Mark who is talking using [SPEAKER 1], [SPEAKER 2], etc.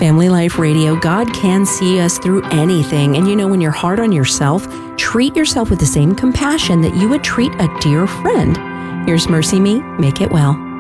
[SPEAKER 1] Family Life Radio, God can see us through anything. And when you're hard on yourself, treat yourself with the same compassion that you would treat a dear friend. Here's Mercy Me, Make It Well.